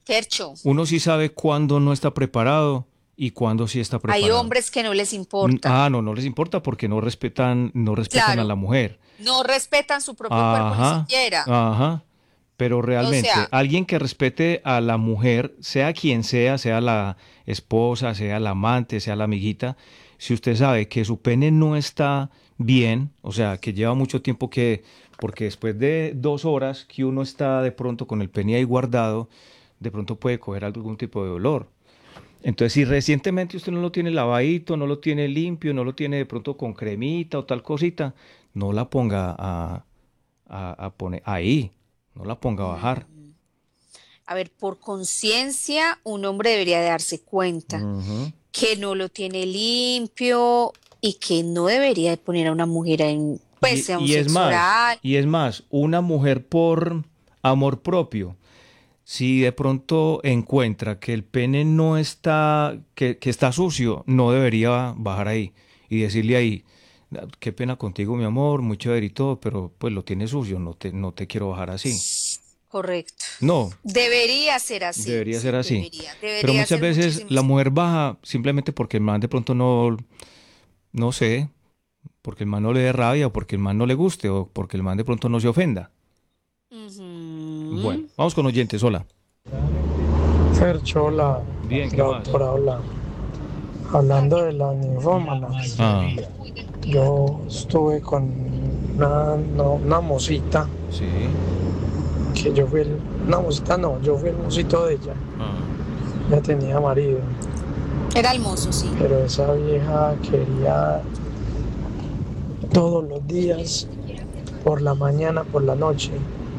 Fercho, Uno sí sabe cuándo no está preparado y cuándo sí está hay preparado. hombres que no les importa. No, no les importa porque no respetan a la Claro, mujer. no respetan su propio cuerpo ni Ajá, siquiera. ajá. Pero O realmente, sea, alguien que respete a la mujer, sea quien sea, sea la esposa, sea la amante, sea la amiguita, si usted sabe que su pene no está bien, o sea, que lleva mucho tiempo porque después de 2 horas que uno está de pronto con el pene ahí guardado, de pronto puede coger algún tipo de dolor. Entonces, si recientemente usted no lo tiene lavadito, no lo tiene limpio, no lo tiene de pronto con cremita o tal cosita, no la ponga a poner ahí, no la ponga a bajar. mm, a ver, por conciencia, un hombre debería de darse cuenta Ujú. que no lo tiene limpio y que no debería de poner a una mujer en, pues, Y, sea un y es sexo más, oral. y es más, una mujer por amor propio, si de pronto encuentra que el pene no está, que está sucio, no debería bajar ahí y decirle ahí, qué pena contigo, mi amor, muy chévere y todo, pero pues lo tienes sucio, no te quiero bajar así. Correcto. No, Debería ser así, debería ser sí, así. debería. Pero Debería muchas ser veces muchísimo la así. mujer baja simplemente porque el man de pronto no sé, porque el man no le dé rabia o porque el man no le guste o porque el man de pronto no se ofenda. Bueno, Ujú. vamos con oyentes, hola. Fercho, la Bien, ¿qué más? doctora habla. Hablando de las ninfómanas, Ah, yo estuve con una, no, una mosita, sí. que yo fui el, una mosita no, yo fui el mosito de ella. Ah, Ya tenía marido, Era hermoso, sí. pero esa vieja quería todos los días, por la mañana, por la noche.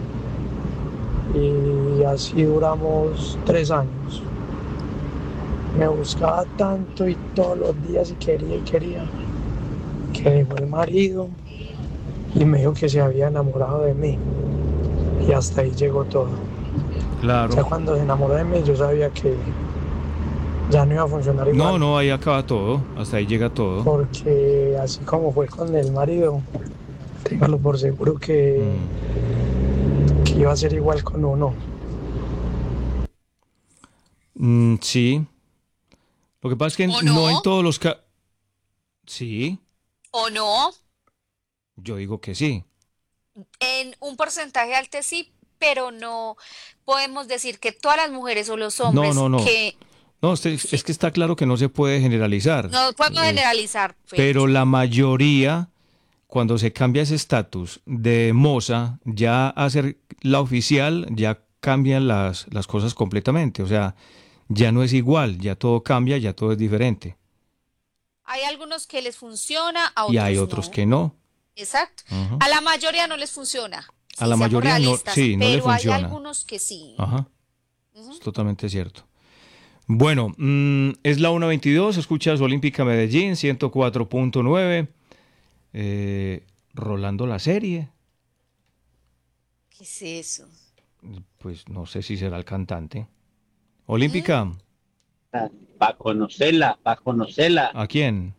Y así duramos 3 años. Me buscaba tanto y todos los días y quería, que dejó el marido y me dijo que se había enamorado de mí. Y hasta ahí llegó todo. Ya claro. cuando se enamoró de mí, yo sabía que ya no iba a funcionar No, igual, no, ahí acaba todo. Hasta ahí llega todo. porque así como fue con el marido, téngalo por seguro Mm. que iba a ser igual con uno. Sí. Lo que pasa es que ¿O no en no? todos los casos. Sí, ¿O no? yo digo que sí. En un porcentaje alto sí, pero no podemos decir que todas las mujeres o los No, no, hombres no. que No, es sí, que está claro que no se puede generalizar. no podemos Eh, generalizar, pero Fercho. la mayoría, cuando se cambia ese estatus de moza ya a ser la oficial, ya cambian las cosas completamente. O sea, ya no es igual, ya todo cambia, ya todo es diferente. Hay algunos que les funciona, a Y hay otros otros no. que no. Exacto. Ujú. A la mayoría no les funciona. A Sí, la seamos mayoría no, realistas, sí, no le pero hay funciona. algunos que sí. Ajá, es Ujú. totalmente cierto. Bueno, es la 1:22, escuchas Olímpica Medellín 104.9, rolando la serie. ¿Qué es eso? Pues no sé si será el cantante. ¿Mm? Olímpica, Para conocerla. ¿a quién?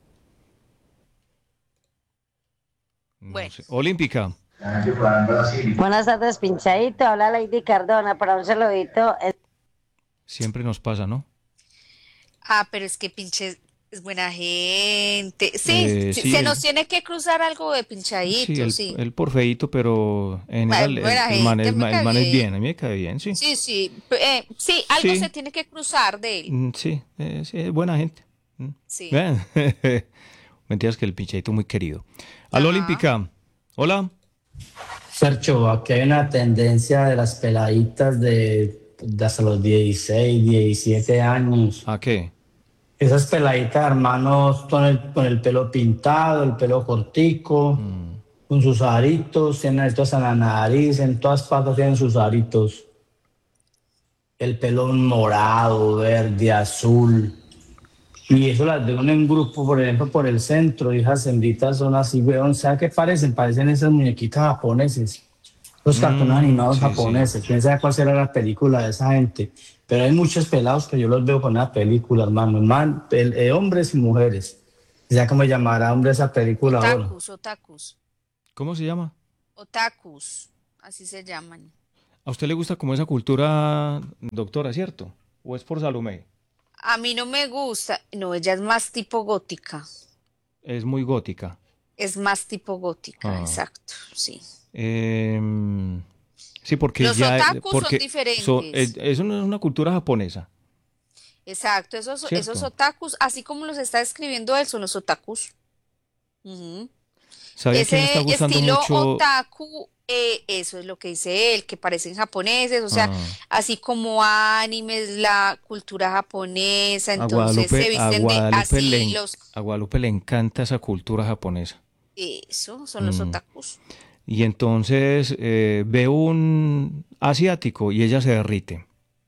No Bueno. sé. Olímpica, Buenas tardes, pinchadito. Habla Lady Cardona para un saludito. siempre nos pasa, ¿no? Ah, pero es que pinche es buena gente. Sí, sí, Sí, se nos tiene que cruzar algo de sí, pinchadito, sí. el por feíto, pero en general Buena el man gente, es, me el cae man es bien, bien. a mí me cae bien, sí. Sí, sí, sí, algo se Sí, tiene que cruzar de él. sí, sí, es buena gente. Mm. Sí. Vean. Mentiras que el pinchadito muy querido. Al Ajá. Olímpica, hola. Sergio, aquí hay una tendencia de las peladitas de hasta los 16, 17 años. ¿A qué? Esas peladitas, hermanos, con el pelo pintado, el pelo cortico, Mm. con sus aritos, tienen aritos en la nariz, en todas partes tienen sus aritos. El pelo morado, verde, azul. Y eso las veo en un grupo, por ejemplo, por el centro, y esas hembritas son así, weón. ¿Sabes qué parecen? Parecen esas muñequitas japoneses. Los cartones animados Sí, sí. japoneses, quién sabe cuál será la película de esa gente, pero hay muchos pelados que yo los veo con la película, hermano, hombres y mujeres, ya como llamará hombre esa película ahora. Otakus, otakus, ¿Cómo se llama? otakus, así se llaman. ¿A usted le gusta como esa cultura, doctora, cierto? ¿O es por Salomé? A mí no me gusta. No, ella es más tipo gótica. Es muy gótica. Es más tipo gótica, Ah. exacto, sí. Em, sí, porque Los ya, otakus son porque diferentes. eso no es una cultura japonesa, Exacto, esos ¿cierto? otakus, así como los está describiendo él, son los otakus. Ujú. ¿Sabe a quién me está Ese gustando estilo mucho? otaku, eso es lo que dice él, que parecen japoneses, o sea, Ah, así como animes, la cultura japonesa, a entonces se visten de así los, A Guadalupe le encanta esa cultura japonesa. eso son los Mm. otakus. Y entonces ve un asiático y ella se derrite.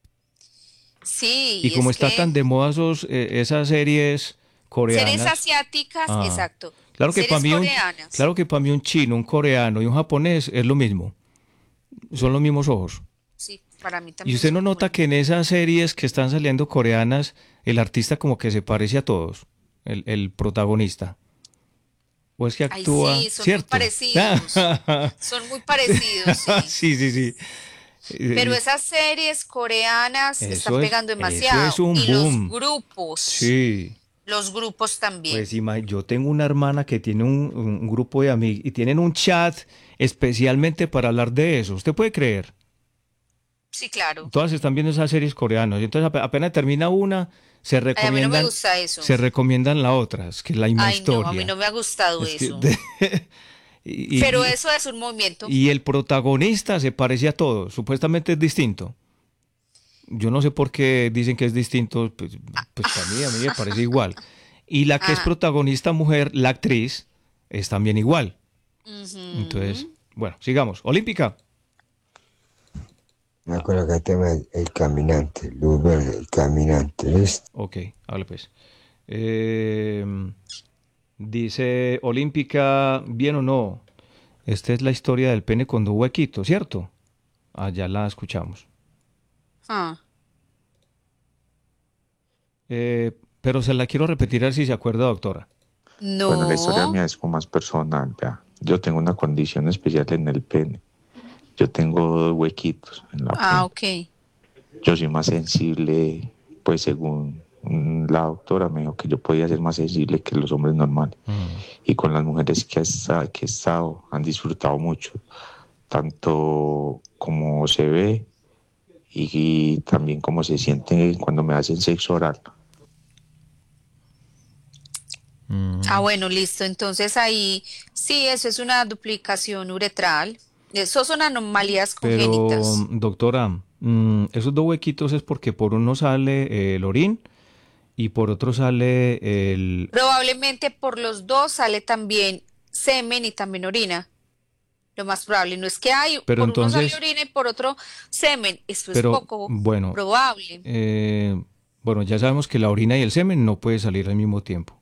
Y Sí, como es está que tan de moda esas series series coreanas, asiáticas, ah, exacto, series coreanas. claro que para mí un chino, un coreano y un japonés es lo mismo. Son los mismos ojos. Sí, para mí Y también usted son no como nota lo que en mismo. esas series que están saliendo coreanas, el artista como que se parece a todos, el protagonista. O es que Ay, actúa, sí, son muy ¿cierto? parecidos. Son muy parecidos, sí. Sí, sí, sí. Pero Eh, esas series coreanas están pegando eso es demasiado. un Y boom. Sí. los grupos también. Pues yo tengo una hermana que tiene un grupo de amigos y tienen un chat especialmente para hablar de eso. ¿Usted puede creer? Sí, claro. Todas están viendo esas series coreanas. Y entonces apenas termina una, Ay, a mí no me gusta eso. se recomiendan la otra. Es que es la misma Ay, no, a mí historia. no me ha gustado Es que eso. Pero y, y- eso es un movimiento. y el protagonista se parece a todos. Supuestamente es distinto. Yo no sé por qué dicen que es distinto. Pues para mí, a mí me parece igual. Y la que es Ah, protagonista mujer, la actriz, es también igual. Entonces, ujú. bueno, sigamos. Olímpica. Me acuerdo que el tema es el caminante, luz verde, el caminante, ¿listo? Ok, hable pues. Eh, dice Olímpica, ¿bien o no? Esta es la historia del pene con dos huequitos, ¿cierto? Ah, ya la escuchamos. Ah, Pero se la quiero repetir a ver si se acuerda, doctora. Bueno, la historia no. mía es como más personal, ya. Yo tengo una condición especial en el pene. Yo tengo dos huequitos en la Ah, punta. ok. Yo soy más sensible, pues según la doctora me dijo que yo podía ser más sensible que los hombres normales. Mm. Y con las mujeres que he estado han disfrutado mucho, tanto como se ve y también como se siente cuando me hacen sexo oral. Ah, Mm. bueno, listo. Entonces ahí, sí, eso es una duplicación uretral. Eso son anomalías Pero, congénitas. doctora, esos dos huequitos es porque por uno sale el orín y por otro sale el... Probablemente por los dos sale también semen y también orina. Lo más probable. No es que hay, Pero por uno sale entonces, orina y por otro semen. Esto es pero poco bueno, probable. bueno, ya sabemos que la orina y el semen no puede salir al mismo tiempo,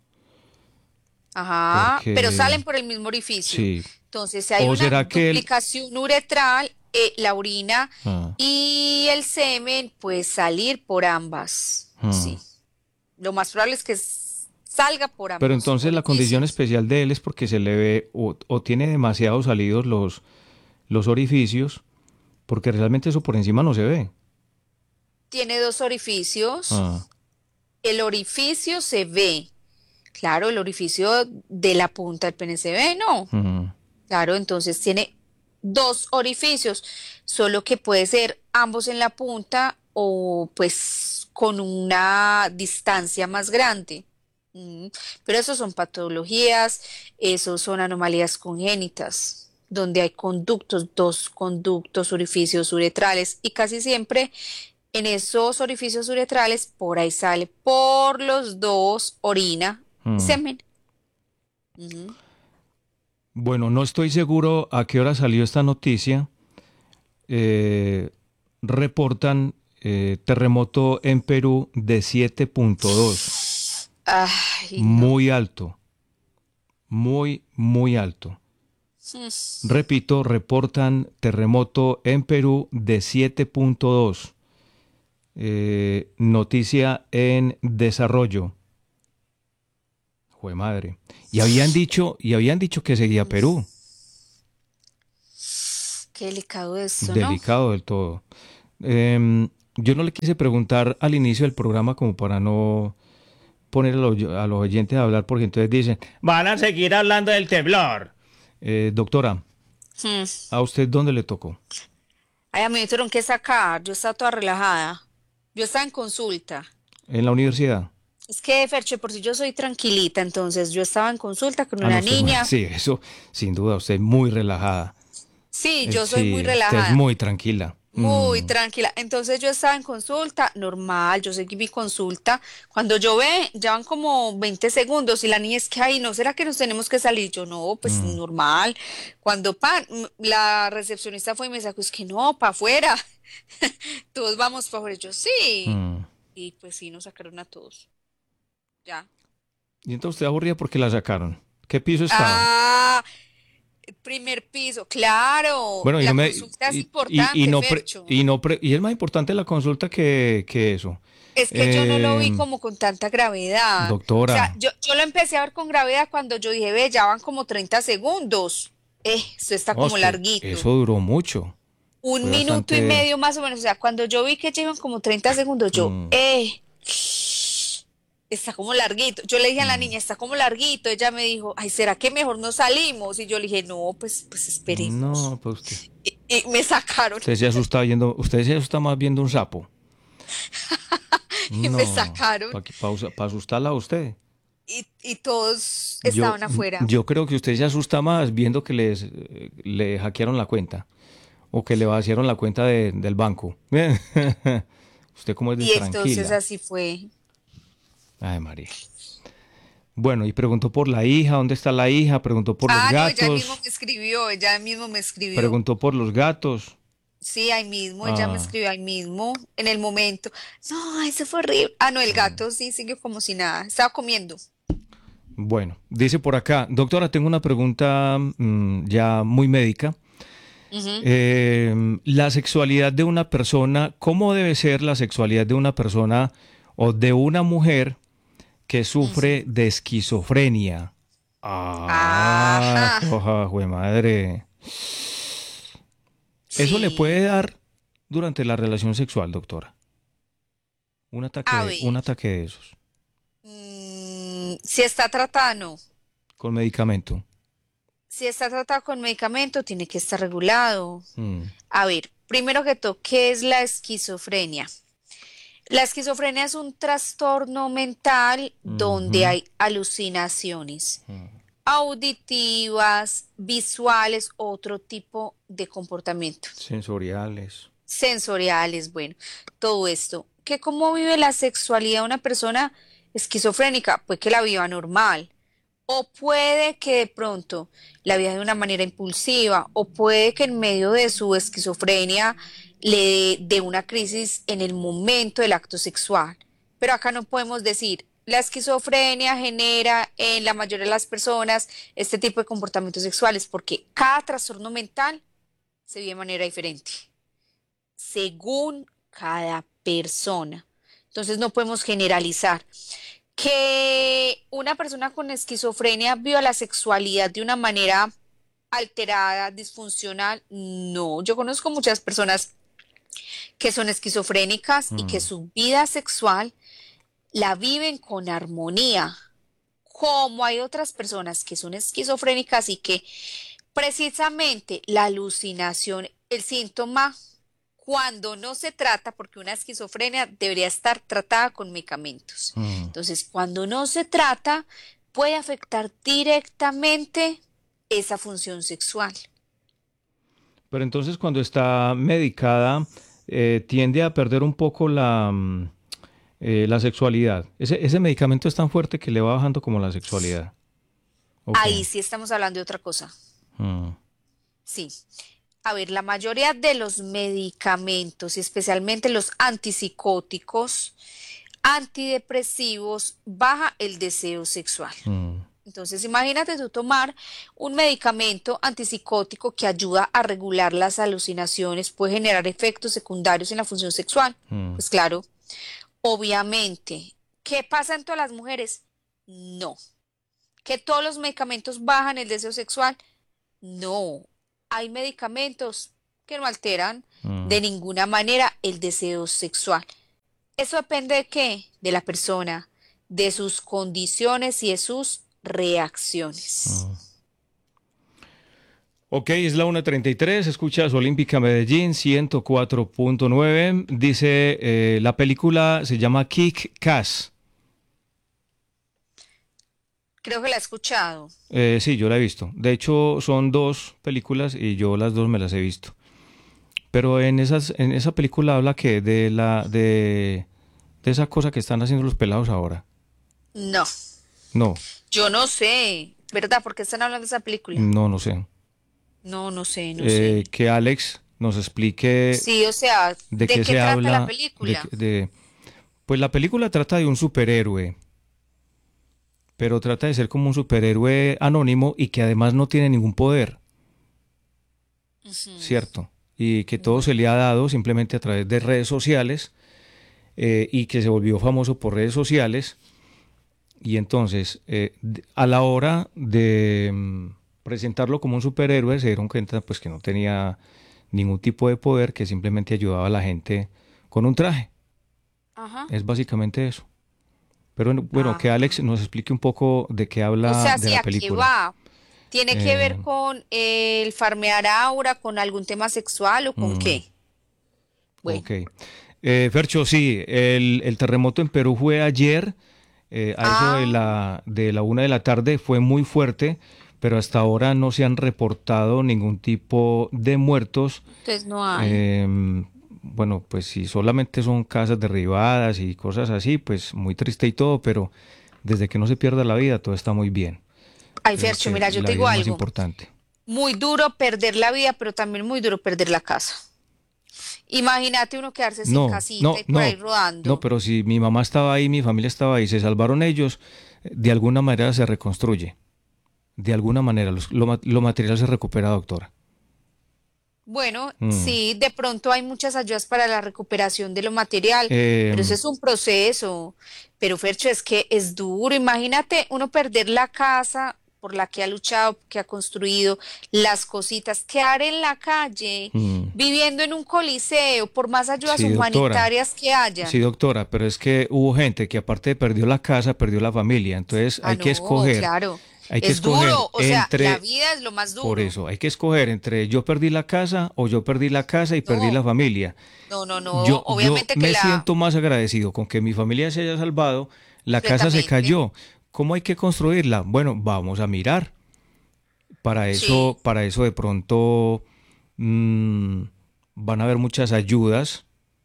Ajá, pero porque salen por el mismo orificio. sí. Entonces, si hay ¿O una será que el... duplicación uretral, la orina ah, y el semen puede salir por ambas. Sí. ah. Lo más probable es que salga por Pero ambos entonces la condición orificios. especial de él es porque se le ve o tiene demasiado salidos los orificios, porque realmente eso por encima no se ve. Tiene dos orificios. Ah, El orificio se ve. Claro, el orificio de la punta del pene se ve, ¿no? mm. Claro, entonces tiene dos orificios, solo que puede ser ambos en la punta o pues con una distancia más grande. Mm, Pero eso son patologías, eso son anomalías congénitas, donde hay conductos, dos conductos, orificios uretrales y casi siempre en esos orificios uretrales por ahí sale por los dos orina y Mm. semen. Ujú. Bueno, no estoy seguro a qué hora salió esta noticia. Eh, reportan terremoto en Perú de 7.2. Ay, no. Muy alto, muy, muy alto. Mm. Repito, reportan terremoto en Perú de 7.2. Noticia en desarrollo. Jue madre. Y habían dicho que seguía Perú. qué delicado esto, ¿no? Delicado del todo. Yo no le quise preguntar al inicio del programa como para no poner a los oyentes a hablar porque entonces dicen, van a seguir hablando del temblor. Doctora, Hmm. ¿a usted dónde le tocó? Ay, a mí me tuvieron que sacar, yo estaba toda relajada. Yo estaba en consulta. ¿En la universidad? Es que, Fercho, por si yo soy tranquilita, entonces yo estaba en consulta con Ah, no, una usted es muy, niña. sí, eso, sin duda, usted es muy relajada. Sí, yo soy muy Sí, usted es relajada, muy tranquila. muy tranquila. Entonces yo estaba en consulta, normal, yo seguí mi consulta. Cuando yo ve, ya van como 20 segundos y la niña es que, ay, ¿no será que nos tenemos que salir? Yo, no, pues Mm, normal. Cuando la recepcionista fue y me sacó, es que no, para afuera. Todos vamos para afuera. Yo, sí. mm. Y pues sí, nos sacaron a todos. Ya. Y entonces usted aburría porque la sacaron. ¿Qué piso estaba? Ah, primer piso, claro. Bueno, y no La me, consulta es y importante, no Fercho. y es más importante la consulta que eso. Es que yo no lo vi Eh, como con tanta gravedad. O sea, doctora, yo lo empecé a ver con gravedad cuando yo dije, ve, ya van como 30 segundos. Esto está no, como es que larguito. eso duró mucho. Un Fue minuto y bastante. medio más o menos. O sea, cuando yo vi que llevan como 30 segundos, yo, mm, está como larguito. Yo le dije a la mm. niña, está como larguito. Ella me dijo, ay, ¿será que mejor no salimos? Y yo le dije, no, pues esperemos. No, pues usted. Y me sacaron, Usted se asusta más viendo un sapo. y me No, sacaron. para asustarla a usted. Y todos Yo, estaban afuera. yo creo que usted se asusta más viendo que le hackearon la cuenta o que le vaciaron la cuenta del banco. Usted como es de Y entonces tranquila. así fue. Ay, María. Bueno, y preguntó por la hija, ¿dónde está la hija? Preguntó por los Ah, no, ella mismo gatos, me escribió, ella mismo me escribió. preguntó por los gatos. Sí, ahí mismo, ella me Ah, escribió ahí mismo, en el momento. No, eso fue horrible. Ah, no, el gato sí siguió como si nada, estaba comiendo. bueno, dice por acá, doctora, tengo una pregunta ya muy médica. Ujú. La sexualidad de una persona, ¿cómo debe ser la sexualidad de una persona o de una mujer que sufre Ujú. de esquizofrenia? Ah, Ajá. jue madre. ¿Eso le puede Sí. dar durante la relación sexual, doctora? A ver, Un ataque de esos, si está tratada, no. con medicamento. Si está tratado con medicamento, tiene que estar regulado. Mm, A ver, primero que todo, ¿qué es la esquizofrenia? La esquizofrenia es un trastorno mental donde ujú, hay alucinaciones mm. auditivas, visuales, otro tipo de comportamiento, Sensoriales. sensoriales, bueno, todo esto. ¿Que cómo vive la sexualidad una persona esquizofrénica? Pues que la viva normal. O puede que de pronto la viva de una manera impulsiva, o puede que en medio de su esquizofrenia le dé una crisis en el momento del acto sexual. Pero acá no podemos decir, la esquizofrenia genera en la mayoría de las personas este tipo de comportamientos sexuales, porque cada trastorno mental se vive de manera diferente, según cada persona. Entonces no podemos generalizar. Que una persona con esquizofrenia viva la sexualidad de una manera alterada, disfuncional, no. Yo conozco muchas personas que son esquizofrénicas y que Mm. su vida sexual la viven con armonía, como hay otras personas que son esquizofrénicas y que precisamente la alucinación, el síntoma, cuando no se trata, porque una esquizofrenia debería estar tratada con medicamentos. Mm. Entonces, cuando no se trata, puede afectar directamente esa función sexual. Pero entonces cuando está medicada, tiende a perder un poco la sexualidad. Ese medicamento es tan fuerte que le va bajando como la sexualidad. Ok. Ahí sí estamos hablando de otra cosa. Mm, Sí. A ver, la mayoría de los medicamentos, y especialmente los antipsicóticos, antidepresivos, baja el deseo sexual. mm, Entonces, imagínate tú tomar un medicamento antipsicótico que ayuda a regular las alucinaciones, puede generar efectos secundarios en la función sexual. mm. Pues claro, obviamente. ¿Qué pasa en todas las mujeres? No. ¿Que todos los medicamentos bajan el deseo sexual? No. Hay medicamentos que no alteran de ninguna manera el deseo sexual. Eso depende de qué, de la persona, de sus condiciones y de sus reacciones. Ok, es la 1:33, escuchas Olímpica Medellín 104.9. Dice, la película se llama Kick-Ass. Creo que la he escuchado. Sí, yo la he visto. De hecho, son dos películas y yo las dos me las he visto. Pero en esa película habla que de esa cosa que están haciendo los pelados ahora. No, No, yo no sé, ¿verdad? ¿Por qué están hablando de esa película? no sé. No, no sé, no sé. Que Alex nos explique Sí, o sea, de ¿de qué qué se trata la habla. película? Pues la película trata de un superhéroe, pero trata de ser como un superhéroe anónimo y que además no tiene ningún poder, Ujú. ¿cierto? Y que todo se Bueno, le ha dado simplemente a través de redes sociales, y que se volvió famoso por redes sociales. Y entonces, a la hora de presentarlo como un superhéroe, se dieron cuenta pues que no tenía ningún tipo de poder, que simplemente ayudaba a la gente con un traje. ajá. Es básicamente eso. Pero bueno, que Ah. Alex nos explique un poco de qué O habla sea, de sí, la ¿a qué película. va? ¿Tiene que ver Eh, con el farmear aura, con algún tema sexual o con mm, qué? Bueno, ok. Fercho, sí, el terremoto en Perú fue ayer, a eso de ah, la 1 de la tarde, fue muy fuerte, pero hasta ahora no se han reportado ningún tipo de muertos. entonces no hay. Bueno, pues si solamente son casas derribadas y cosas así, pues muy triste y todo, pero desde que no se pierda la vida, todo está muy bien. Ay, Creo Fercho, que mira, yo la te vida digo es más algo. importante. Muy duro perder la vida, pero también muy duro perder la casa. Imagínate uno quedarse sin No, casita no, y por ahí no, no, rodando. pero si mi mamá estaba ahí, mi familia estaba ahí, se salvaron ellos, de alguna manera se reconstruye. De alguna manera, lo material se recupera, doctora. Bueno, Mm. sí, de pronto hay muchas ayudas para la recuperación de lo material, pero ese Em, es un proceso. Pero Fercho, es que es duro. Imagínate uno perder la casa por la que ha luchado, que ha construido, las cositas, quedar en la calle, mm. viviendo en un coliseo, por más ayudas Sí, doctora. humanitarias que Sí, hayan. doctora, pero es que hubo gente que aparte de perdió la casa, perdió la familia. Entonces Ah, no, claro. hay que Es escoger duro, o sea, la entre, vida es lo más por duro. eso, hay que escoger entre yo perdí la casa o yo perdí la casa y perdí la No, familia. no, no, no. Yo Obviamente que me la, siento más agradecido con que mi familia se haya salvado, la casa se completamente. cayó. ¿Cómo hay que construirla? Bueno, vamos a mirar. Sí. Para eso de pronto mm, van a haber muchas ayudas,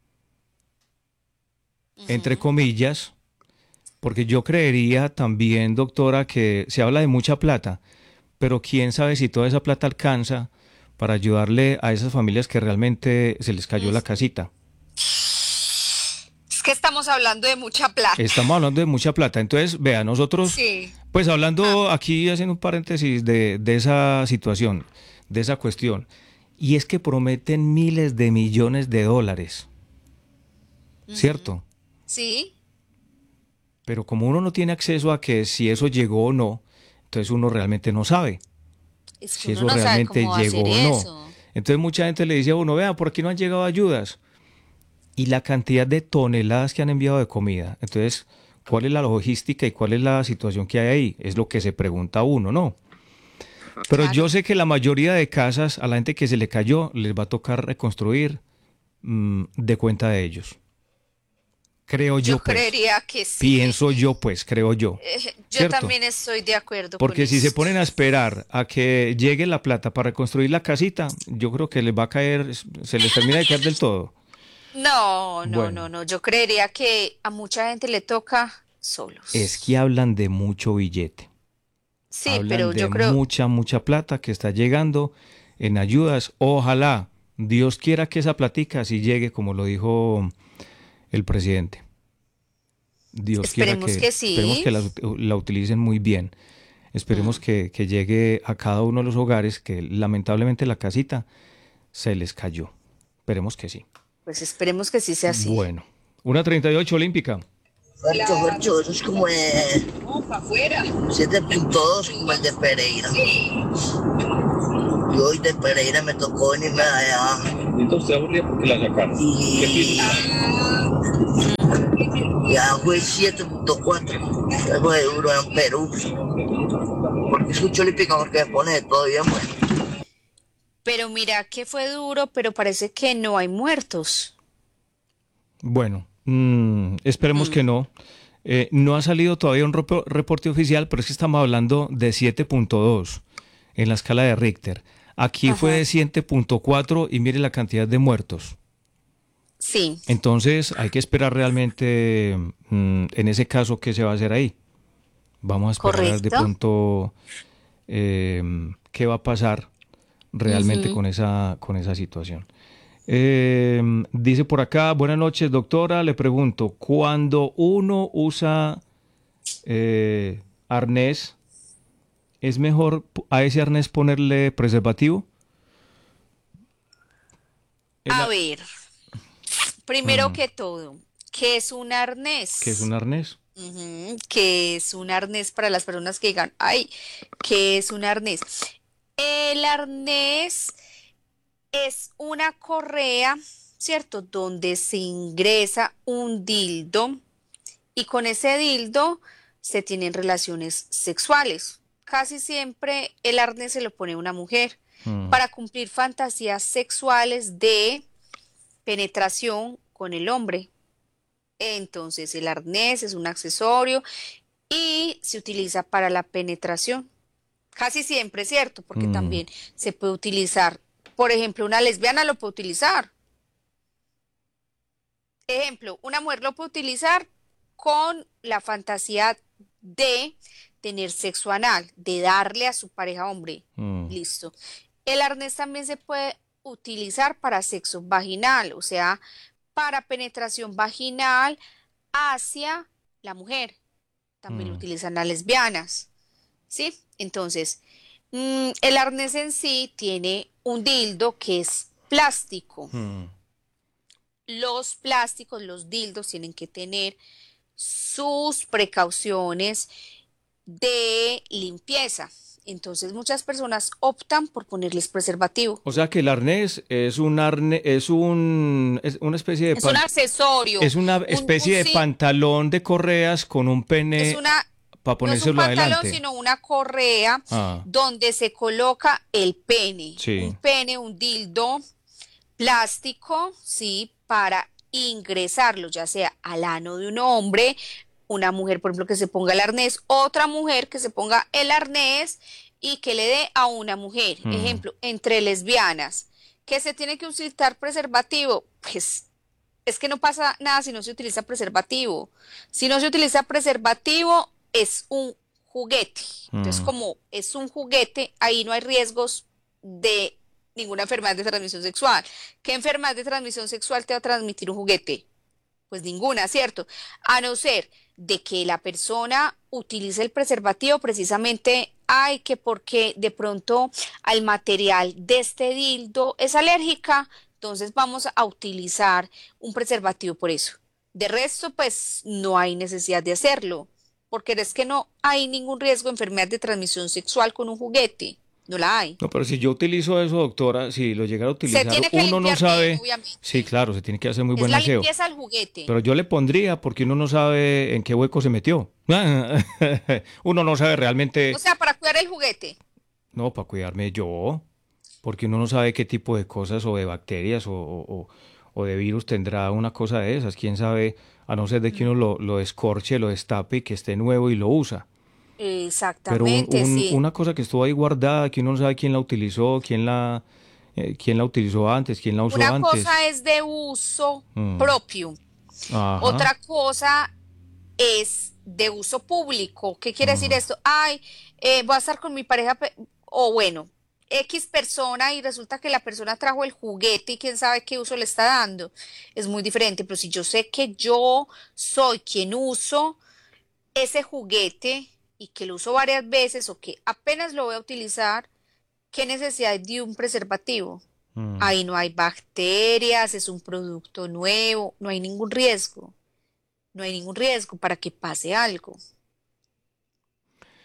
entre Ujú. comillas, porque yo creería también, doctora, que se habla de mucha plata, pero quién sabe si toda esa plata alcanza para ayudarle a esas familias que realmente se les cayó la casita. Es que estamos hablando de mucha plata. Estamos hablando de mucha plata. Entonces, vea, nosotros, Sí. pues Ah, hablando aquí, haciendo un paréntesis de esa situación, de esa cuestión, y es que prometen miles de millones de dólares, ujú. ¿cierto? Sí, Pero como uno no tiene acceso a que si eso llegó o no, entonces uno realmente no sabe es que si uno eso no sabe realmente cómo va a llegó hacer o no. eso. Entonces mucha gente le dice a uno, vea, por aquí no han llegado ayudas. Y la cantidad de toneladas que han enviado de comida. Entonces, ¿cuál es la logística y cuál es la situación que hay ahí? Es lo que se pregunta uno, ¿no? Pero yo Claro. sé que la mayoría de casas, a la gente que se le cayó, les va a tocar reconstruir, de cuenta de ellos. Creo Yo yo, pues. creería que sí. Pienso yo, pues, creo yo. Yo ¿Cierto? también estoy de acuerdo con Porque si se eso. ponen a esperar a que llegue la plata para reconstruir la casita, yo creo que les va a caer, se les termina de caer del todo. No, no, Bueno, no, no. Yo creería que a mucha gente le toca es que solos. hablan de mucho billete, Sí, hablan pero de yo creo, mucha plata que está llegando en ayudas. Ojalá Dios quiera que esa platica así llegue, como lo dijo el presidente. Dios quiera esperemos que, que esperemos sí. que la utilicen muy bien. Esperemos Mm, que llegue a cada uno de los hogares que lamentablemente la casita se les cayó. Esperemos que sí. Pues esperemos que sí sea así. Bueno, 1:38 olímpica. Fercho, eso es como 7.2 como el de Pereira. Y hoy de Pereira me tocó venirme allá Y ya fue 7.4. Algo de duro en Perú. Porque es mucho olímpica porque me pone todavía muerto. Pero mira que fue duro, pero parece que no hay muertos. Bueno, esperemos Mm, que no. No ha salido todavía un reporte oficial, pero es que estamos hablando de 7.2 en la escala de Richter. Aquí fue de Ajá, 7.4 y mire la cantidad de muertos. sí, Entonces hay que esperar realmente en ese caso qué se va a hacer ahí. Vamos a esperar a ver de correcto. pronto qué va a pasar realmente Ujú. con esa situación. Dice por acá, buenas noches, doctora. Le pregunto, cuando uno usa arnés, ¿es mejor a ese arnés ponerle preservativo? El A a- ver, primero mm, que todo, ¿qué es un ¿Qué es un arnés? arnés? ¿Qué es un arnés para las personas que digan, ay, qué es un arnés? El arnés es una correa, ¿cierto? Donde se ingresa un dildo y con ese dildo se tienen relaciones sexuales. Casi siempre el arnés se lo pone una mujer Mm, para cumplir fantasías sexuales de penetración con el hombre. Entonces, el arnés es un accesorio y se utiliza para la penetración. Casi siempre, ¿cierto? Porque mm, también se puede utilizar, por ejemplo, una lesbiana lo puede utilizar. Ejemplo, una mujer lo puede utilizar con la fantasía de tener sexo anal, de darle a su pareja hombre. mm, Listo. El arnés también se puede utilizar para sexo vaginal, o sea, para penetración vaginal hacia la mujer. También lo mm, utilizan las lesbianas, ¿sí? Entonces, el arnés en sí tiene un dildo que es plástico. mm. Los plásticos, los dildos tienen que tener sus precauciones de limpieza. Entonces, muchas personas optan por ponerles preservativo. O sea que el arnés es un es una especie de Es un accesorio, es una especie de sí, pantalón de correas con un es pene una, para no es un ponérselo pantalón, adelante. sino una correa Ah, donde se coloca el sí. pene, un dildo plástico, sí, para ingresarlo, ya sea al ano de un hombre, una mujer, por ejemplo, que se ponga el arnés, otra mujer que se ponga el arnés y que le dé a una mujer. Mm, Ejemplo, entre lesbianas, que se tiene que utilizar preservativo, pues es que no pasa nada si no se utiliza preservativo. Si no se utiliza preservativo, es un juguete. Entonces, mm. como es un juguete, ahí no hay riesgos de ninguna enfermedad de transmisión sexual. ¿Qué enfermedad de transmisión sexual te va a transmitir un juguete? Pues ninguna, ¿cierto? A no ser de que la persona utilice el preservativo precisamente, ay, que porque de pronto al material de este dildo es alérgica, entonces vamos a utilizar un preservativo por eso. De resto, pues no hay necesidad de hacerlo, porque es que no hay ningún riesgo de enfermedad de transmisión sexual con un juguete, no la hay. No, pero si yo utilizo eso, doctora, si lo llegara a Se utilizar, tiene que uno no limpiar bien, sabe. Sí, obviamente. claro, se tiene que hacer muy Es buen la aseo. limpieza del juguete. Pero yo le pondría porque uno no sabe en qué hueco se metió. Uno no sabe O realmente, sea, para cuidar el juguete. no, para cuidarme yo, porque uno no sabe qué tipo de cosas o de bacterias o de virus tendrá una cosa de esas. Quién sabe, a no ser de que uno lo descorche, lo destape y que esté nuevo y lo usa. Pero Exactamente, sí. una cosa que estuvo ahí guardada, que uno no sabe quién la utilizó, quién la utilizó antes, quién la usó Una antes. cosa es de uso Mm, propio, ajá. otra cosa es de uso público. ¿Qué quiere decir Mm, esto? Ay, voy a estar con mi pareja, o bueno, X persona y resulta que la persona trajo el juguete y quién sabe qué uso le está dando. Es muy diferente, pero si yo sé que yo soy quien uso ese juguete y que lo uso varias veces o que apenas lo voy a utilizar, ¿qué necesidad hay de un preservativo? mm. Ahí no hay bacterias, es un producto nuevo, no hay ningún riesgo, no hay ningún riesgo para que pase algo.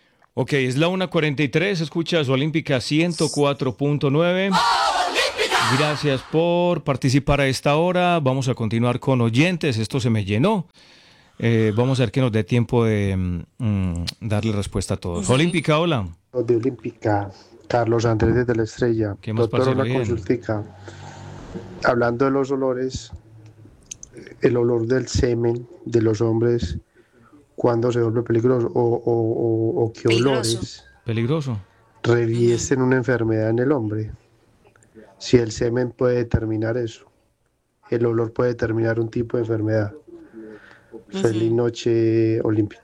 Ok, es la 1:43, escucha su Olímpica 104.9. Gracias por participar a esta hora. Vamos a continuar con oyentes. Esto se me llenó. Vamos a ver que nos dé tiempo de darle respuesta a todos. Olímpica, hola. De Olímpica, Carlos Andrés desde la Estrella. ¿Qué más, Doctor, parcero? una Bien. consultica. Hablando de los olores, el olor del semen de los hombres, ¿cuándo se vuelve peligroso? O qué Peligroso. olores Peligroso. revisten una enfermedad en el hombre. Si el semen puede determinar eso, el olor puede determinar un tipo de enfermedad. Feliz noche, Olímpica.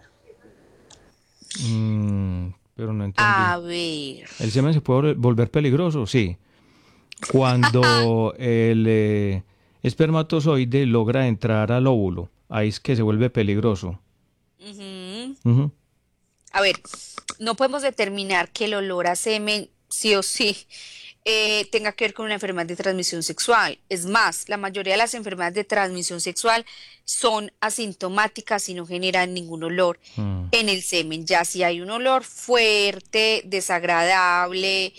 Pero no entendí. A ver. ¿El semen se puede volver peligroso? Sí. Cuando el espermatozoide logra entrar al óvulo, ahí es que se vuelve peligroso. Ujú. Ujú. A ver, no podemos determinar que el olor a semen sí o sí tenga que ver con una enfermedad de transmisión sexual. Es más, la mayoría de las enfermedades de transmisión sexual son asintomáticas y no generan ningún olor en el semen. Ya si hay un olor fuerte, desagradable,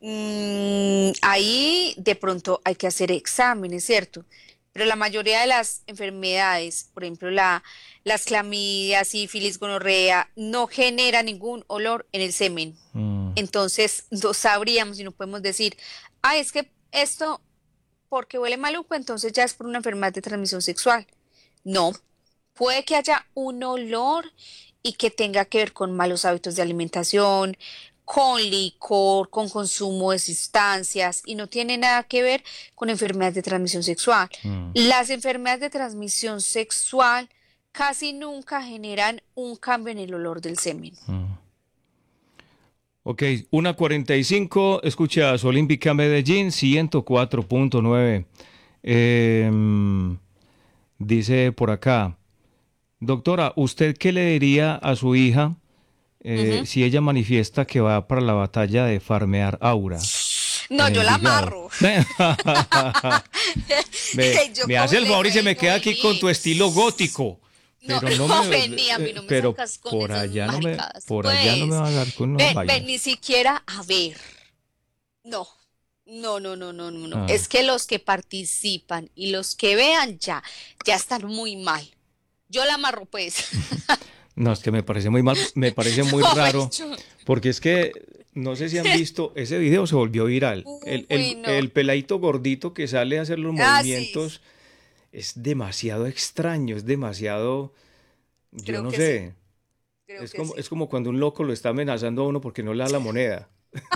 ahí de pronto hay que hacer exámenes, ¿cierto? Pero la mayoría de las enfermedades, por ejemplo, las clamidias, sífilis, gonorrea, no genera ningún olor en el semen. Entonces, no sabríamos y no podemos decir, es que esto, porque huele maluco, entonces ya es por una enfermedad de transmisión sexual. No, puede que haya un olor y que tenga que ver con malos hábitos de alimentación, con licor, con consumo de sustancias y no tiene nada que ver con enfermedades de transmisión sexual. Las enfermedades de transmisión sexual casi nunca generan un cambio en el olor del semen. Ok, 1:45, escuchas Olímpica Medellín 104.9. Dice por acá, doctora, ¿usted qué le diría a su hija si ella manifiesta que va para la batalla de farmear aura? No, en yo la Envigado? amarro. Me, Yo me hace el cojo y favor y se me le queda digo, aquí con tu estilo gótico. no, Pero no no, me, vení, a mí no me pero sacas con por esas allá no me, maricadas. por allá no me Pues, va a dar con unas ven, vainas. ni siquiera a ver. No, no, no, no, no, no, no. Ah. Es que los que participan y los que vean ya están muy mal. Yo la amarro, pues. No, es que me parece muy mal, me parece muy No, raro, yo- porque es que no sé si han visto, ese video se volvió viral. Uy, no. El peladito gordito que sale a hacer los Sí. movimientos es demasiado extraño, es demasiado, yo Creo no que sé, sí. Creo que sí. es como cuando un loco lo está amenazando a uno porque no le da la moneda.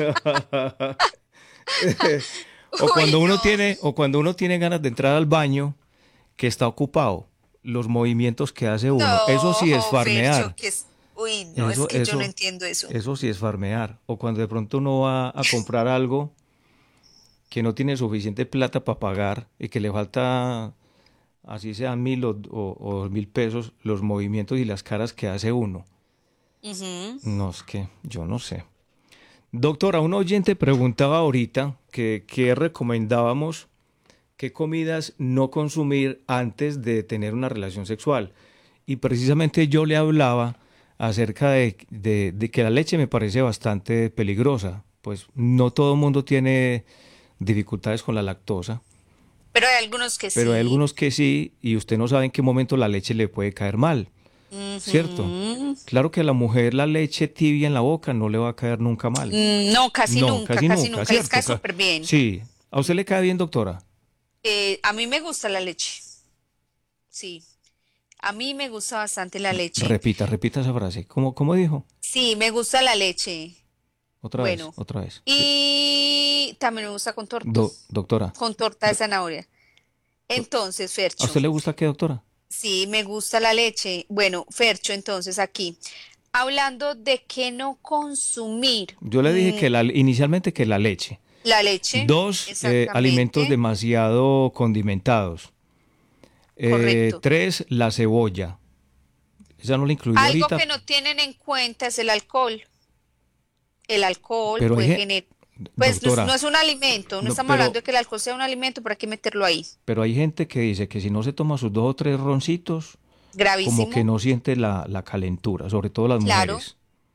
Uy, no. O cuando uno tiene ganas de entrar al baño que está ocupado, los movimientos que hace uno, eso sí es No, Fercho, farmear. Uy, no, es que yo no entiendo eso. Eso sí es farmear. O cuando de pronto uno va a comprar algo que no tiene suficiente plata para pagar y que le falta, así sean 1.000 o 2.000 pesos, los movimientos y las caras que hace uno. Ujú. No, es que yo no sé. Doctora, un oyente preguntaba ahorita que recomendábamos qué comidas no consumir antes de tener una relación sexual. Y precisamente yo le hablaba acerca de que la leche me parece bastante peligrosa. Pues no todo el mundo tiene dificultades con la lactosa, Pero hay algunos que pero hay sí. algunos que sí, y usted no sabe en qué momento la leche le puede caer mal, ¿cierto? Ujú. Claro que a la mujer la leche tibia en la boca no le va a caer nunca mal. No, casi No, nunca, casi casi nunca, nunca. Les ¿cierto? cae súper bien. Sí. ¿A usted le cae bien, doctora? A mí me gusta la leche. Sí, a mí me gusta bastante la leche. Repita esa frase. ¿Cómo dijo? Sí, me gusta la leche. Otra Bueno, vez, otra vez. y también me gusta Doctora, con torta de zanahoria. Entonces, ¿a Fercho, usted le gusta qué, doctora? sí, me gusta la leche. Bueno, Fercho, entonces aquí, hablando de qué no consumir, Yo le dije que inicialmente que la leche. la leche, 2, alimentos exactamente, demasiado condimentados. correcto. 3, la cebolla. Esa no la incluí Algo ahorita, que no tienen en cuenta es el alcohol. El alcohol pero hay puede generar, pues doctora, no es un alimento, no no, estamos hablando de que el alcohol sea un alimento, pero hay que meterlo ahí. pero hay gente que dice que si no se toma sus 2 o 3 roncitos, como que Gravísimo, no siente la calentura, sobre todo las claro. mujeres.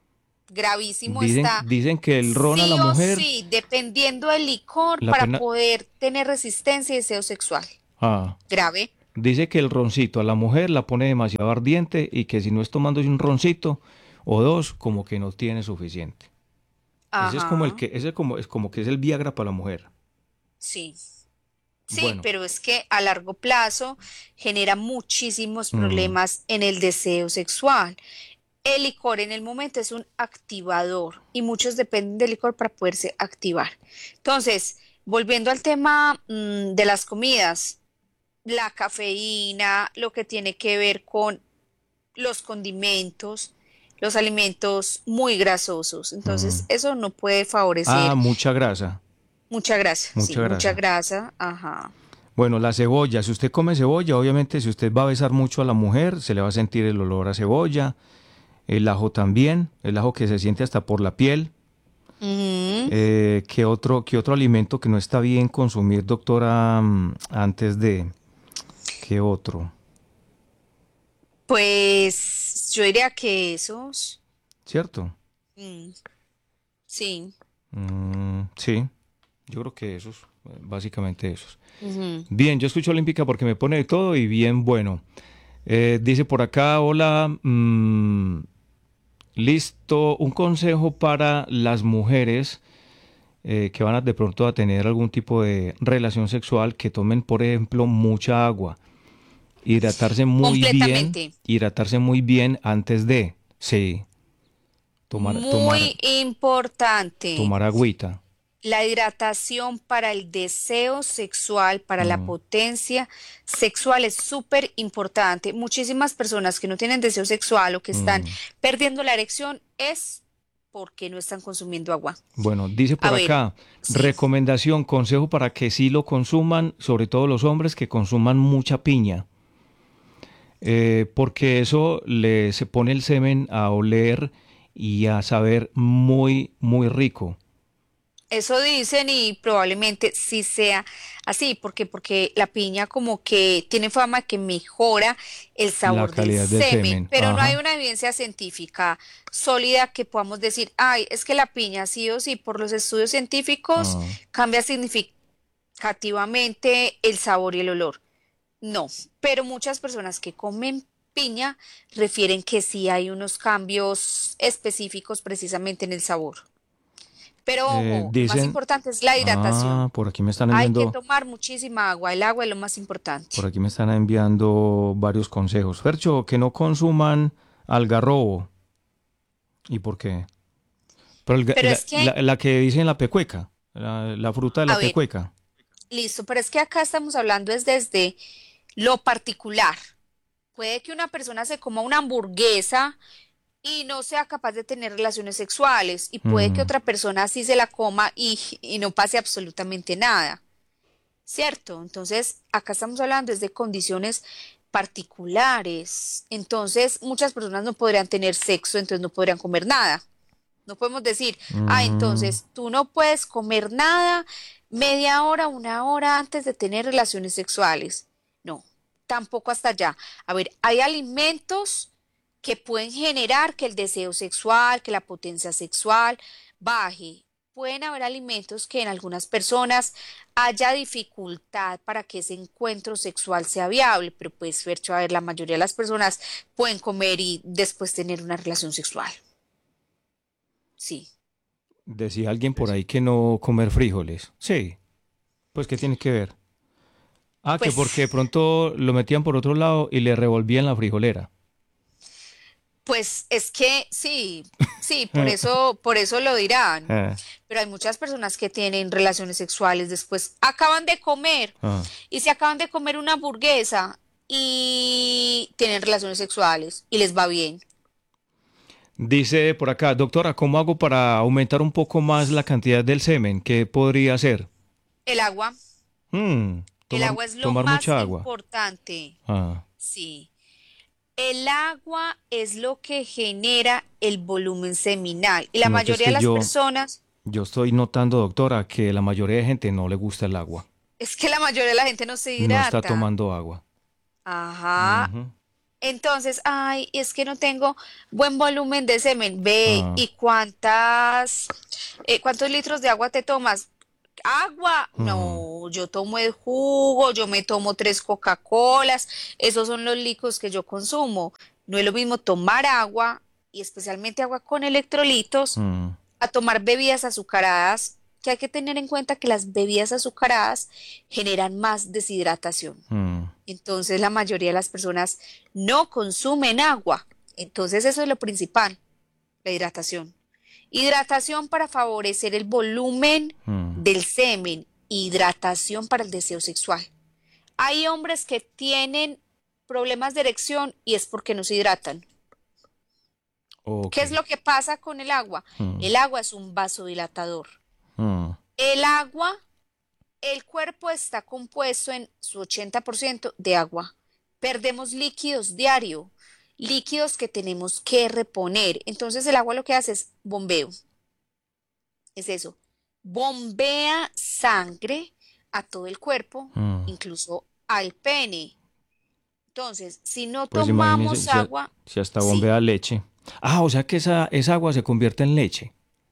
Gravísimo Dicen, está. dicen que el ron a la Sí o mujer, sí, dependiendo del licor la para pena, poder tener resistencia y deseo sexual. ah, Grave. dice que el roncito a la mujer la pone demasiado ardiente y que si no es tomándose un roncito o dos, como que no tiene suficiente. Ese es como el Ajá. que, ese es como que es el Viagra para la mujer. Sí. Sí, Bueno, pero es que a largo plazo genera muchísimos mm, problemas en el deseo sexual. El licor en el momento es un activador y muchos dependen del licor para poderse activar. Entonces, volviendo al tema de las comidas, la cafeína, lo que tiene que ver con los condimentos, los alimentos muy grasosos. Entonces, mm. eso no puede Ah, favorecer mucha grasa, mucha grasa, sí, mucha mucha grasa. grasa, ajá. Bueno, la cebolla, si usted come cebolla, obviamente si usted va a besar mucho a la mujer, se le va a sentir el olor a cebolla, el ajo también, el ajo que se siente hasta por la piel. Ujú. Qué otro alimento que no está bien consumir, doctora, antes de... ¿Qué otro? Pues yo diría que esos, ¿Cierto? mm, sí. Sí, yo creo que esos, básicamente esos. Ujú. Bien, yo escucho Olímpica porque me pone de todo y bien bueno. Dice por acá, hola, listo, un consejo para las mujeres que van a de pronto a tener algún tipo de relación sexual, que tomen, por ejemplo, mucha agua. Completamente. Hidratarse muy bien antes de, sí, tomar, Muy importante. tomar agüita. La hidratación para el deseo sexual, para la Mm, potencia sexual es súper importante. Muchísimas personas que no tienen deseo sexual o que están mm. perdiendo la erección es porque no están consumiendo agua. Bueno, dice A por ver, acá, sí. recomendación, consejo para que sí lo consuman, sobre todo los hombres que consuman mucha piña, porque eso le se pone el semen a oler y a saber muy, muy rico. Eso dicen y probablemente sí sea así, porque la piña como que tiene fama que mejora el La sabor del calidad del semen, semen, pero no hay ajá. una evidencia científica sólida que podamos decir, ay, es que la piña sí o sí por los estudios científicos Ah. cambia significativamente el sabor y el olor. No, pero muchas personas que comen piña refieren que sí hay unos cambios específicos precisamente en el sabor. Pero ojo, lo más Dicen, importante es la hidratación. por aquí me están Hay que enviando, tomar muchísima agua. El agua es lo más importante. por aquí me están enviando varios consejos. Fercho, que no consuman algarrobo. ¿Y por qué? Pero Pero es que, la que dicen la pecueca, la fruta de a la ver, pecueca. listo, pero es que acá estamos hablando es desde lo particular. Puede que una persona se coma una hamburguesa y no sea capaz de tener relaciones sexuales. Y puede que Mm, otra persona sí se la coma y no pase absolutamente nada. ¿Cierto? Entonces, acá estamos hablando es de condiciones particulares. Entonces, muchas personas no podrían tener sexo, entonces no podrían comer nada. No podemos decir, mm, entonces tú no puedes comer nada media hora, una hora antes de tener relaciones sexuales. No, tampoco hasta allá. A ver, hay alimentos que pueden generar que el deseo sexual, que la potencia sexual baje. Pueden haber alimentos que en algunas personas haya dificultad para que ese encuentro sexual sea viable, pero pues, Fercho, a ver, la mayoría de las personas pueden comer y después tener una relación sexual. Sí. decía alguien por ahí que no comer frijoles. Sí, pues ¿qué tiene que ver? Ah, que porque de Pues, pronto lo metían por otro lado y le revolvían la frijolera. pues es que sí, sí, por eso lo dirán. Ah, Pero hay muchas personas que tienen relaciones sexuales después, acaban de comer ah. y se acaban de comer una hamburguesa y tienen relaciones sexuales y les va bien. Dice por acá, doctora, ¿cómo hago para aumentar un poco más la cantidad del semen? ¿Qué podría hacer? El agua, el Tomar, agua es lo tomar más mucha agua. importante. Ah, Sí. El agua es lo que genera el volumen seminal y la no, que es mayoría de que las personas, yo estoy notando, doctora, que la mayoría de gente no le gusta el agua. es que la mayoría de la gente no se No está hidrata. tomando agua. Ajá, Ujú. Entonces, ay, es que no tengo buen volumen de semen. Ve, Ah, ¿y cuántos litros de agua te tomas? Agua, mm, no, yo tomo el jugo, yo me tomo 3 Coca-Colas, esos son los líquidos que yo consumo. No es lo mismo tomar agua, y especialmente agua con electrolitos, mm, a tomar bebidas azucaradas, que hay que tener en cuenta que las bebidas azucaradas generan más deshidratación. mm. Entonces la mayoría de las personas no consumen agua. Entonces eso es lo principal, la hidratación. Hidratación para favorecer el volumen Mm. del semen. Hidratación para el deseo sexual. Hay hombres que tienen problemas de erección y es porque no se hidratan. Ok. ¿Qué es lo que pasa con el agua? Mm, El agua es un vasodilatador. mm, El agua, el cuerpo está compuesto en su 80% de agua. Perdemos líquidos diario, líquidos que tenemos que reponer. Entonces el agua lo que hace es bombeo. Es eso. Bombea sangre a todo el cuerpo, mm. incluso al pene. Entonces, si no Pues imagínese tomamos agua, si hasta sí, bombea leche. Ah, o sea que esa agua se convierte en leche.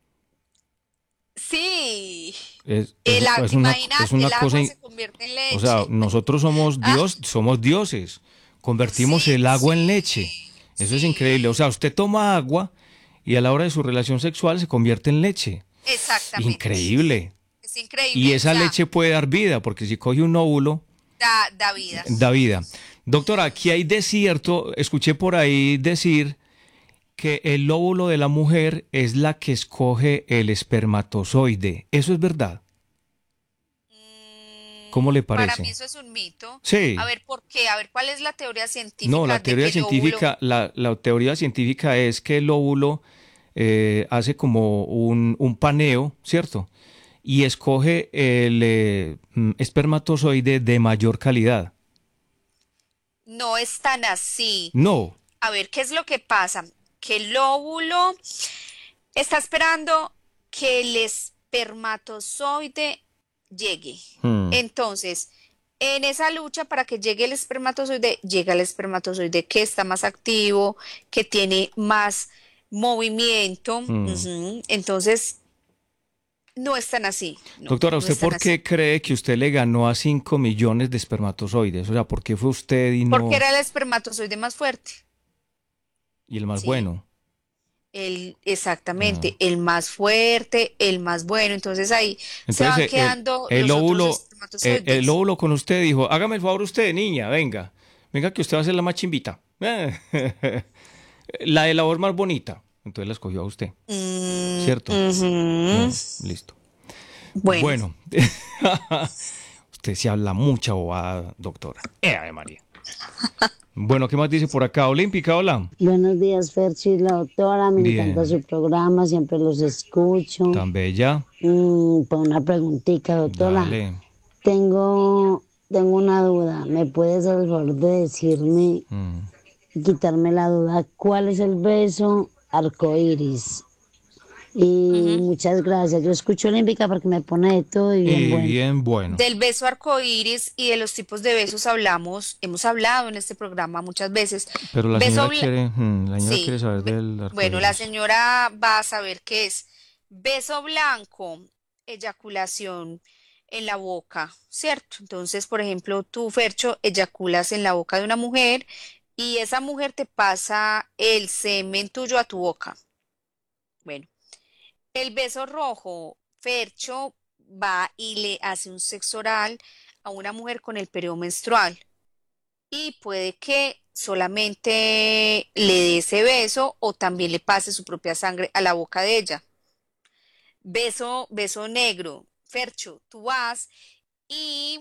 sí, Es imagínate, una el cosa, agua se convierte en o sea, leche. nosotros somos Ah, Dios, somos dioses. Convertimos sí, el agua en leche. sí, Eso es increíble. O sea, sí, usted toma agua y a la hora de su relación sexual se convierte en leche. exactamente. Increíble. Es Y increíble, o esa sea, leche puede dar vida, porque si coge un óvulo, da vida. da vida. Doctora, aquí hay desierto. Escuché por ahí decir que el óvulo de la mujer es la que escoge el espermatozoide. ¿Eso es verdad? ¿Cómo le Para mí parece? eso es un mito. A Sí. ver, ¿por qué? A ver, ¿cuál es la teoría No, científica la de teoría que el óvulo... científica, la teoría científica es que el óvulo hace como un paneo, ¿cierto? Y escoge el espermatozoide de mayor calidad. No es tan así? No. A ver, ¿qué es lo que pasa? Que el óvulo está esperando que el espermatozoide llegue. Mm, Entonces, en esa lucha para que llegue el espermatozoide, llega el espermatozoide que está más activo, que tiene más movimiento. mm. Ujú. Entonces, no es tan así. No, Doctora, no ¿usted es tan por así. qué cree que usted le ganó a 5 millones de espermatozoides? O sea, ¿por qué fue usted y Porque no era el espermatozoide más fuerte. y el más Sí. bueno? Exactamente, Ah. el más fuerte, el más bueno. Entonces ahí se Entonces van quedando el los otros óvulo, el espermatozoides. óvulo con usted dijo, hágame el favor usted, niña, venga, venga que usted va a ser la más chimbita. La de la voz más bonita. Entonces la escogió a usted, ¿cierto? Ujú. Listo. Bueno, Bueno, usted se habla mucha bobada, doctora. Ave María. Bueno, ¿qué más dice por acá? Olímpica, hola. Buenos días, Ferchi, la doctora. Me encanta Bien, su programa, siempre los escucho. tan bella. Pues una preguntita, doctora. Dale. Tengo una duda. ¿Me puedes hacer el favor de decirme, Mm. quitarme la duda, cuál es el beso arcoíris? Y ujú. muchas gracias. Yo escucho Olímpica porque me pone de todo y bien Y bueno. bien, bueno. Del beso arcoíris y de los tipos de besos hemos hablado en este programa muchas veces. Pero Beso, la señora quiere sí, saber del arco bueno, la iris. señora va a saber qué es. Beso blanco, eyaculación en la boca, ¿cierto? Entonces, por ejemplo, tú, Fercho, eyaculas en la boca de una mujer y esa mujer te pasa el semen tuyo a tu boca. Bueno, el beso rojo, Fercho va y le hace un sexo oral a una mujer con el periodo menstrual y puede que solamente le dé ese beso o también le pase su propia sangre a la boca de ella. Beso negro, Fercho, tú vas y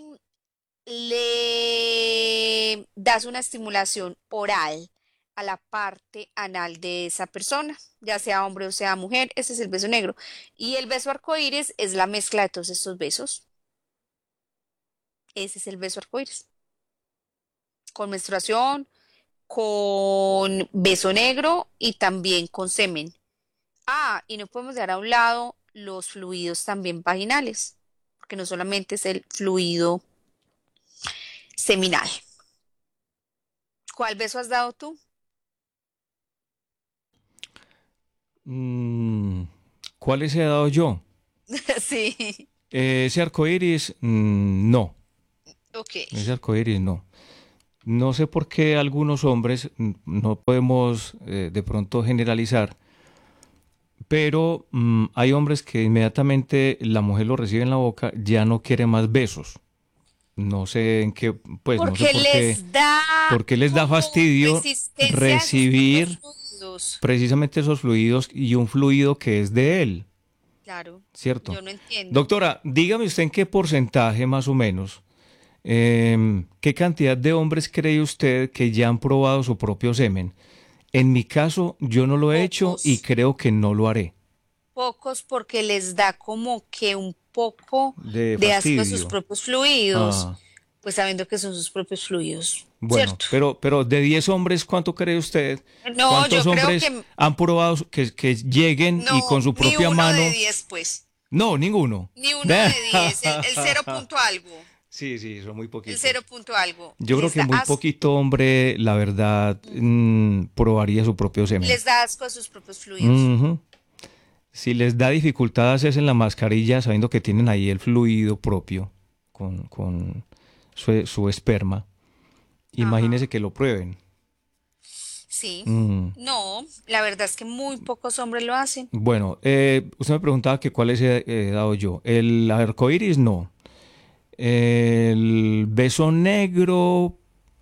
le das una estimulación oral a la parte anal de esa persona, ya sea hombre o sea mujer, ese es el beso negro. Y el beso arcoíris es la mezcla de todos estos besos. Ese es el beso arcoíris. Con menstruación, con beso negro y también con semen. Ah, y no podemos dejar a un lado los fluidos también vaginales, porque no solamente es el fluido seminal. ¿Cuál beso has dado tú? Mm, ¿Cuáles he dado yo? Sí. Ese arcoíris, no. Ok. Ese arcoíris, no. No sé por qué algunos hombres, no podemos de pronto generalizar, pero hay hombres que inmediatamente la mujer lo recibe en la boca, ya no quiere más besos. No sé en qué, pues no sé Porque les da por qué les da como fastidio resistencia a sus propios recibir fluidos. precisamente esos fluidos y un fluido que es de él, Claro, ¿cierto? yo no entiendo. Doctora, dígame usted en qué porcentaje más o menos, qué cantidad de hombres cree usted que ya han probado su propio semen. En mi caso, yo no lo he hecho y Pocos, creo que no lo haré. pocos porque les da como que un poco De de asco a sus fastidio. propios fluidos, Ah, pues sabiendo que son sus propios fluidos, bueno, ¿cierto? pero de 10 hombres, ¿cuánto cree usted? No, ¿Cuántos yo creo hombres que han probado que lleguen y con no, su ni propia uno de mano? 10, pues, No, ninguno. ni uno de 10, el cero punto algo, Sí, sí, son muy el poquitos. cero punto algo, Yo creo que muy poquito hombre, la verdad, probaría su propio semen. les da asco a sus propios fluidos. Ujú. Si les da dificultad hacerse en la mascarilla, sabiendo que tienen ahí el fluido propio con su esperma, imagínese Ajá. que lo prueben. Sí, Mm. no, la verdad es que muy pocos hombres lo hacen. Bueno, usted me preguntaba que cuáles he dado yo. El arcoíris, no. El beso negro,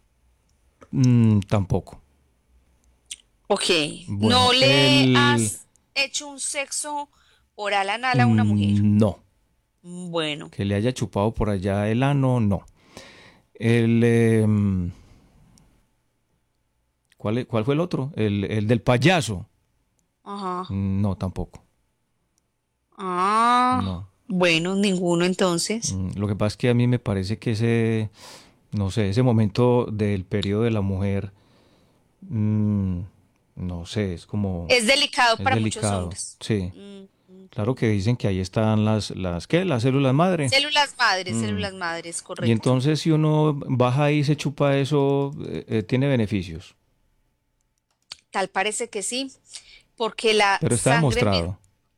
tampoco. Ok, Bueno, ¿no le el... has hecho un sexo oral anal a una mujer? No. Bueno, Que le haya chupado por allá el ano, no. El, ¿cuál fue el otro? El del payaso. ajá. No, tampoco. Ah, No. bueno, ninguno entonces. Lo que pasa es que a mí me parece que no sé, ese momento del periodo de la mujer, mm, no sé, Es delicado es para muchos delicado. hombres. Sí. Claro Ujú. que dicen que ahí están ¿qué? Las células madre. Mm. Células madres, Y correcto. entonces si uno baja ahí y se chupa eso, tiene beneficios. Tal parece que sí, porque la Pero está sangre, demostrado.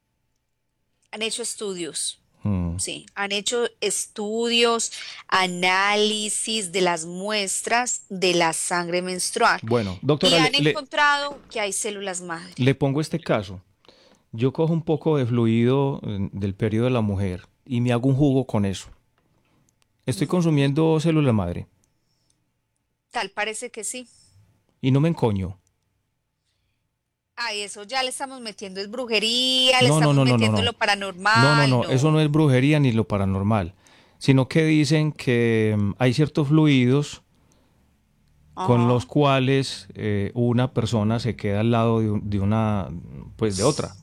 han hecho estudios. Mm. Sí, han hecho estudios, análisis de las muestras de la sangre menstrual Bueno, y doctora, han encontrado que hay células madre. le pongo este caso. Yo cojo un poco de fluido del periodo de la mujer y me hago un jugo con eso. Estoy Ujú. consumiendo células madre Tal parece que sí. y no me encoño. Ay, eso ya le estamos metiendo es brujería, le No, no, estamos no, no, no, metiendo lo no. No, no, paranormal, no. Eso no. no es brujería ni lo paranormal, sino que dicen que hay ciertos fluidos con los Ajá. cuales una persona se queda al lado de una, pues de otra.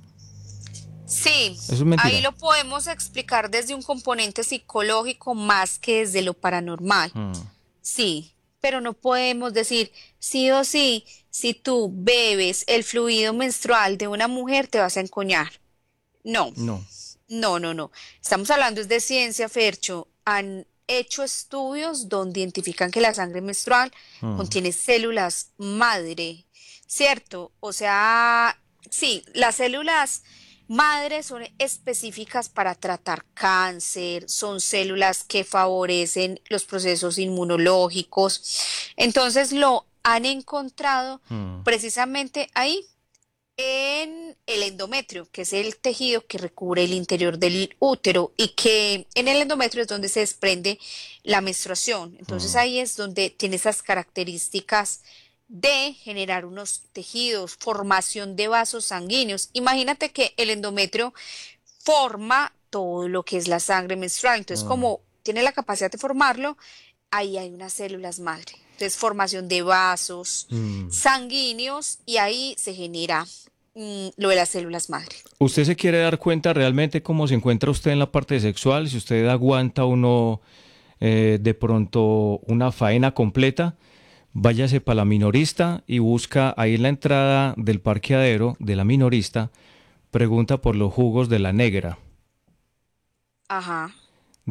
Sí, Eso es ahí mentira. lo podemos explicar desde un componente psicológico más que desde lo paranormal. Mm. Sí, pero no podemos decir sí o sí, si tú bebes el fluido menstrual de una mujer te vas a encoñar. No, No. no. Estamos hablando es de ciencia, Fercho. Han hecho estudios donde identifican que la sangre menstrual Mm. contiene células madre, ¿cierto? O sea, sí, las células madre son específicas para tratar cáncer, son células que favorecen los procesos inmunológicos. Entonces lo han encontrado Mm. precisamente ahí en el endometrio, que es el tejido que recubre el interior del útero y que en el endometrio es donde se desprende la menstruación. Entonces Mm. ahí es donde tiene esas características de generar unos tejidos, formación de vasos sanguíneos. Imagínate que el endometrio forma todo lo que es la sangre menstrual. Entonces, Mm. como tiene la capacidad de formarlo, ahí hay unas células madre. Entonces, formación de vasos Mm. sanguíneos y ahí se genera lo de las células madre. ¿Usted se quiere dar cuenta realmente cómo se encuentra usted en la parte sexual? Si usted aguanta o no de pronto una faena completa, váyase para la minorista y busca ahí en la entrada del parqueadero de la minorista, pregunta por los jugos de la negra. Ajá.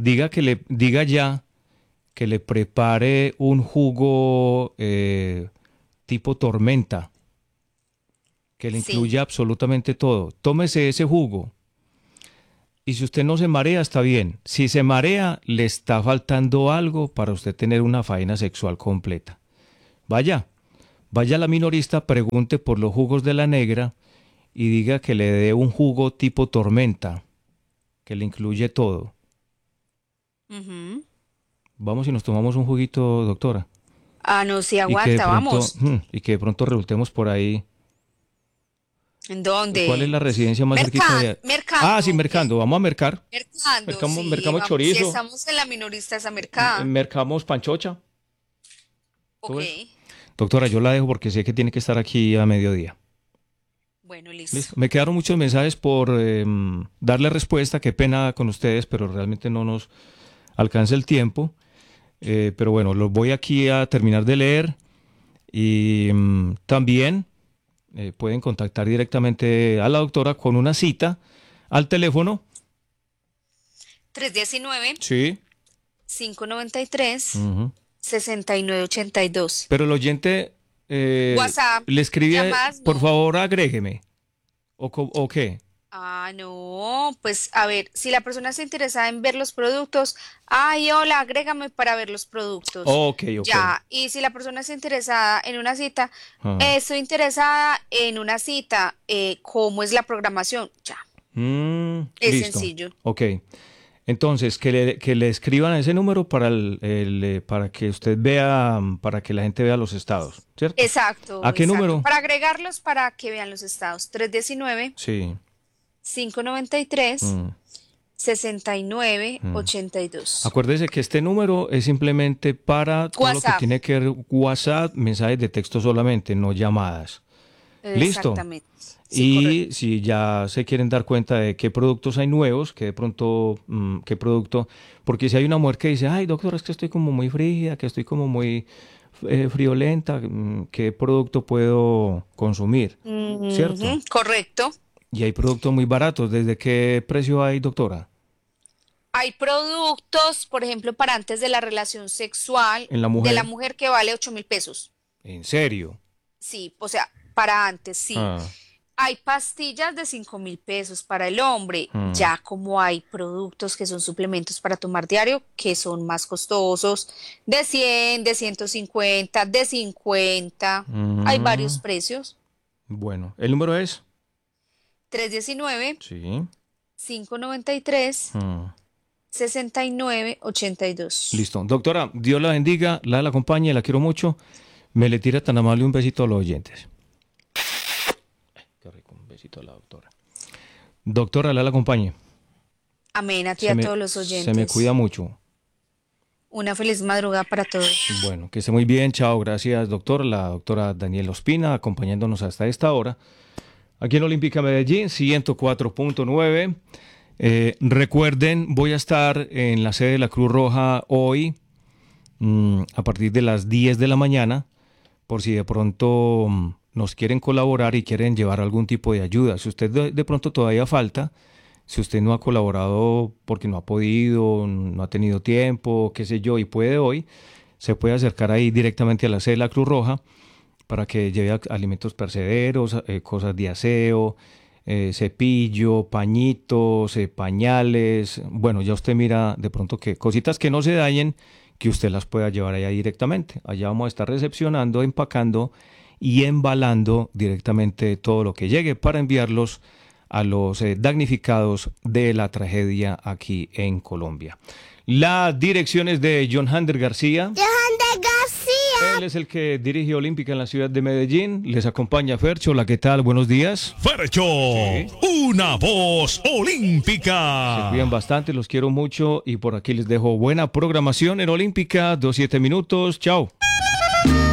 Diga ya que le prepare un jugo tipo tormenta, que le Sí. incluye absolutamente todo. Tómese ese jugo. Y si usted no se marea, está bien. Si se marea, le está faltando algo para usted tener una faena sexual completa. Vaya, vaya a la minorista, pregunte por los jugos de la negra y diga que le dé un jugo tipo tormenta, que le incluye todo. Ujú. Vamos y nos tomamos un juguito, doctora. Ah, no, sí, Y que de aguanta, pronto, vamos. y que de pronto resultemos por ahí. ¿En ¿Cuál es dónde? la residencia más cerquita de? Ah, sí, Mercando, mercando. Vamos a mercar. mercando, sí, Mercamos vamos. Si chorizo, estamos en la minorista, esa mercada. mercamos panchocha. Ok, ¿Todo eso? Doctora, yo la dejo porque sé que tiene que estar aquí a mediodía. bueno, listo. Listo. Me quedaron muchos mensajes por darle respuesta. Qué pena con ustedes, pero realmente no nos alcanza el tiempo. Pero bueno, los voy aquí a terminar de leer. Y también pueden contactar directamente a la doctora con una cita al teléfono. 319 Sí. 593 Ujú. 6982. Pero el oyente WhatsApp, le escribe, llamadas, por no. favor, agrégueme. ¿O qué? Ah, no, pues a ver, si la persona está interesada en ver los productos, ay, hola, agrégame para ver los productos. Ok, ok. Ya, y si la persona está interesada en una cita, Ah. estoy interesada en una cita, ¿cómo es la programación? Ya, es Listo. sencillo. Ok. Entonces, que le escriban a ese número para para que usted vea, para que la gente vea los estados, ¿cierto? Exacto, ¿A qué exacto. número? Para agregarlos para que vean los estados. 319 Sí. 593 Mm. 6982. Acuérdese que este número es simplemente para todo lo que WhatsApp. tiene que ver WhatsApp, mensajes de texto solamente, no llamadas. Listo. Exactamente. Sí, correcto. Y si ya se quieren dar cuenta de qué productos hay nuevos, que de pronto, qué producto, porque si hay una mujer que dice, ay, doctor, es que estoy como muy fría, que estoy como muy friolenta, ¿qué producto puedo consumir? ¿Cierto? Ujú, correcto. Y hay productos muy baratos. ¿Desde qué precio hay, doctora? Hay productos, por ejemplo, para antes de la relación sexual En la de la mujer. mujer que vale 8.000 pesos. ¿En serio? Sí, o sea, para antes, sí. Ah, Hay pastillas de 5.000 pesos para el hombre, mm. ya como hay productos que son suplementos para tomar diario, que son más costosos, de 100, de 150, de 50. Hay varios Mm, precios. bueno, el número es. 319 Sí. 593 Mm. 6982. Listo. Doctora, Dios la bendiga, la acompañe, la quiero mucho. Me le tira tan amable un besito a los oyentes. Qué rico, un besito a la doctora. Doctora, la acompañe. Amén a ti y Se a me, todos los se me oyentes. cuida mucho. Una feliz madrugada para todos. Bueno, que esté muy bien. Chao, gracias, doctor. La doctora Daniela Ospina, acompañándonos hasta esta hora. Aquí en Olímpica Medellín, 104.9. Recuerden, voy a estar en la sede de la Cruz Roja hoy a partir de las 10 de la mañana, por si de pronto nos quieren colaborar y quieren llevar algún tipo de ayuda. Si usted de pronto todavía falta, si usted no ha colaborado porque no ha podido, no ha tenido tiempo, qué sé yo, y puede hoy, se puede acercar ahí directamente a la sede de la Cruz Roja para que lleve alimentos perecederos, cosas de aseo, cepillo, pañitos, pañales. Bueno, ya usted mira de pronto que cositas que no se dañen, que usted las pueda llevar allá directamente. Allá vamos a estar recepcionando, empacando y embalando directamente todo lo que llegue para enviarlos a los damnificados de la tragedia aquí en Colombia. La dirección es de John Hander García. Él es el que dirige Olímpica en la ciudad de Medellín. Les acompaña Fercho. Hola, ¿qué tal? Buenos días. Fercho, una voz Se olímpica. cuidan bastante, los quiero mucho y por aquí les dejo buena programación en Olímpica. 2-7 minutos. Chao.